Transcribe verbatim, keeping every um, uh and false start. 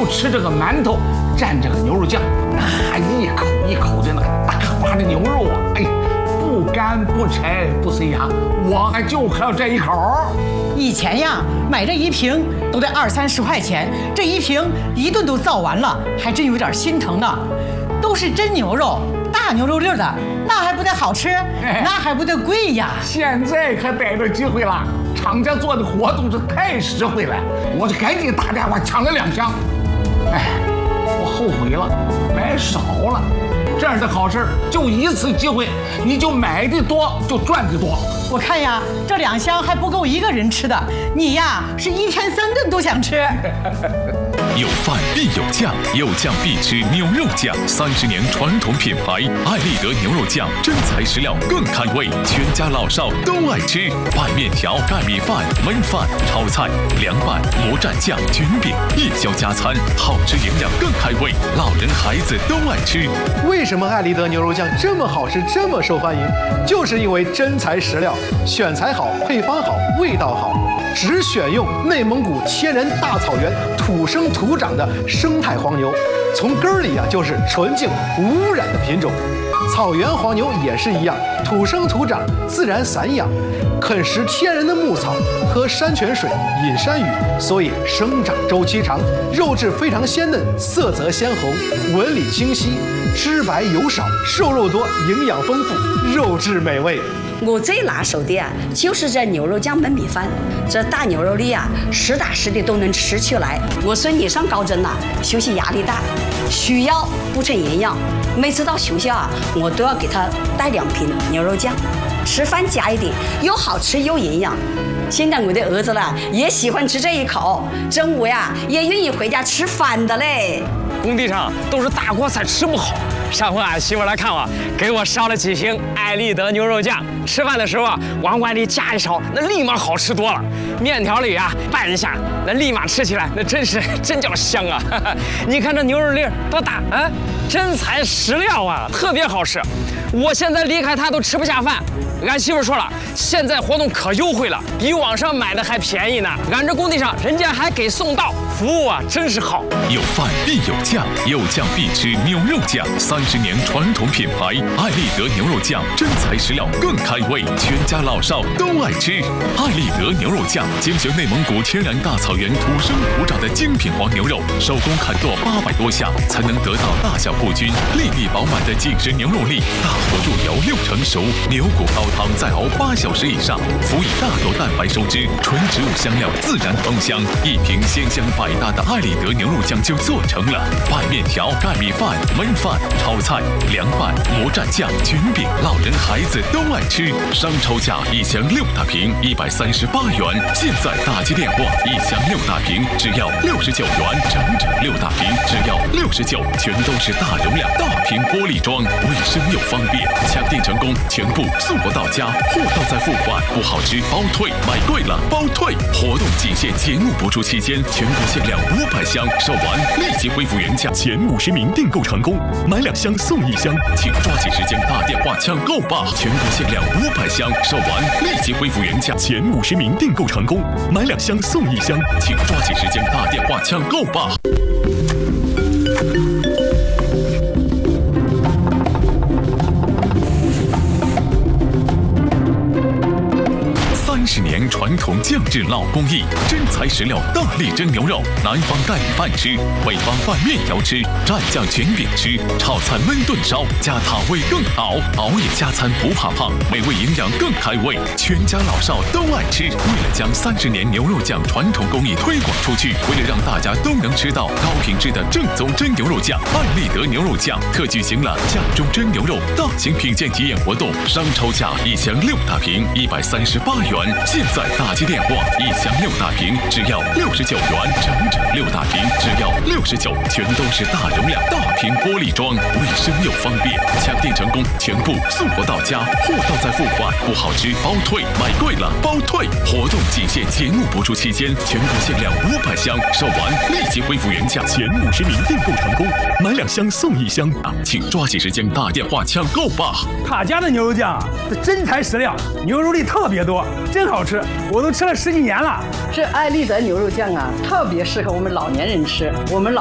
就吃这个馒头蘸这个牛肉酱，啊，一口一口的那个大把的牛肉啊，哎，不干不柴不塞牙，我还就靠这一口。 以前呀，买这一瓶都得二三十块钱，这一瓶一顿都造完了，还真有点心疼呢。都是真牛肉，大牛肉粒的，那还不得好吃？那还不得贵呀？ 现在可逮着机会了，厂家做的活动是太实惠了，我就赶紧打电话抢了两箱。哎，我后悔了，买少了。这样的好事就一次机会，你就买的多就赚的多。 我看呀，这两箱还不够一个人吃的，你呀是一天三顿都想吃。 有饭必有酱，有酱必吃牛肉酱。三十年传统品牌，爱立德牛肉酱，真材实料，更开胃，全家老少都爱吃。拌面条、盖米饭、焖饭、炒菜、凉拌、魔蘸酱、卷饼，夜宵加餐，好吃营养更开胃，老人孩子都爱吃。 为什么爱立德牛肉酱这么好吃，这么受欢迎？就是因为真材实料，选材好，配方好，味道好。只选用内蒙古天然大草原土生土长的生态黄牛，从根儿里啊就是纯净无污染的品种。草原黄牛也是一样，土生土长，自然散养，啃食天然的牧草，喝山泉水，饮山雨，所以生长周期长，肉质非常鲜嫩，色泽鲜红，纹理清晰，脂白油少，瘦肉多，营养丰富，肉质美味。 我最拿手的啊，就是这牛肉酱焖米饭。这大牛肉粒啊，实打实的都能吃起来。我孙女上高中了，学习压力大，需要补充营养。每次到学校啊，我都要给她带两瓶牛肉酱，吃饭加一点，又好吃又营养。现在我的儿子呢，也喜欢吃这一口，中午呀也愿意回家吃饭的嘞。 工地上都是大锅菜，吃不好。上回俺媳妇来看我，给我烧了几瓶爱立德牛肉酱。吃饭的时候啊，往碗里加一勺，那立马好吃多了。面条里啊拌一下，那立马吃起来，那真是真叫香啊！你看这牛肉粒多大啊，真材实料啊，特别好吃。我现在离开他都吃不下饭。俺媳妇说了，现在活动可优惠了，比网上买的还便宜呢。俺这工地上人家还给送到，服务啊真是好。 有饭必有酱，有酱必吃牛肉酱。三十年传统品牌，爱立德牛肉酱，真材实料，更开胃，全家老少都爱吃。爱立德牛肉酱精选内蒙古天然大草原土生土长的精品黄牛肉，手工砍剁八百多下，才能得到大小不均、粒粒饱满的紧实牛肉粒。大火入油六成熟，牛骨高汤再熬八小时以上，辅以大豆蛋白收汁，纯植物香料自然芳香，一瓶鲜香百搭的爱立德牛肉酱就做成了。拌面条、盖米饭、焖饭、炒菜、凉拌、魔蘸酱、卷饼，老人孩子都爱吃。商超价一箱六大瓶，一百三十八元。现在打击电话，一箱六大瓶只要六十九元，整整六大瓶只要六十九，全都是大容量大瓶玻璃装，卫生又方便。抢订成功，全部送货到家，货到再付款，不好吃包退，买贵了包退。活动仅限节目播出期间，全国限量五百箱，售完立即恢复原价。前五十名订购成功，买两箱送一箱，请抓紧时间打电话抢购吧！全国限量五百箱，售完立即恢复原价。前五十名订购成功，买两箱送一箱，请抓紧时间打电话抢购吧！三十年传统酱制老工艺，真材实料大力蒸牛肉，南方盖米饭吃，北方拌面条吃，蘸酱卷饼吃，炒菜焖炖烧，加塔味更好。熬夜加餐不怕胖，美味营养更开胃，全家老少都爱吃。为了将三十年牛肉酱传统工艺推广出去，为了让大家都能吃到高品质的正宗真牛肉酱，爱立德牛肉酱特举行了酱中真牛肉大型品鉴体验活动，商超价一箱六大瓶，一百三十八元。现在打击电话，一箱六大瓶只要六十九元，整整六大瓶只要六十九，全都是大容量大瓶玻璃装，卫生又方便。抢订成功，全部送货到家，货到再付款，不好吃包退，买贵了包退。活动仅限节目播出期间，全国限量五百箱，售完立即恢复原价。前五十名订购成功，买两箱送一箱，请抓紧时间打电话抢购吧！ 他家的牛肉酱是真材实料，牛肉粒特别多，真好吃，我都吃了十几年了。 这爱立德牛肉酱啊，特别适合我们老年人吃。我们老